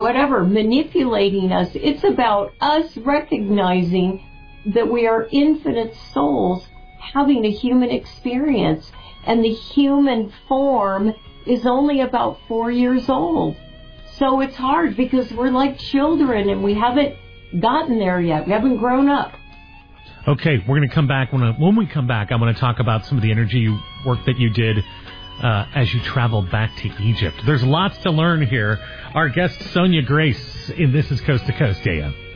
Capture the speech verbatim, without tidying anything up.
whatever, manipulating us. It's about us recognizing that we are infinite souls having a human experience, and the human form is only about four years old. So it's hard because we're like children and we haven't gotten there yet. We haven't grown up. Okay, we're going to come back. When we come back, I'm going to talk about some of the energy work that you did uh, as you traveled back to Egypt. There's lots to learn here. Our guest, Sonia Grace, in This Is Coast to Coast A M.